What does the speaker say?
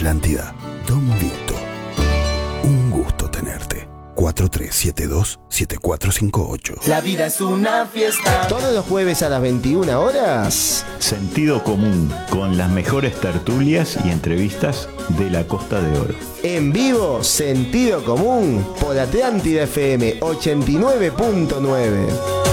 Atlántida, Don Vito. Un gusto tenerte. 4372-7458. La vida es una fiesta. Todos los jueves a las 21 horas. Sentido Común, con las mejores tertulias y entrevistas de la Costa de Oro. En vivo, Sentido Común, por Atlántida FM 89.9.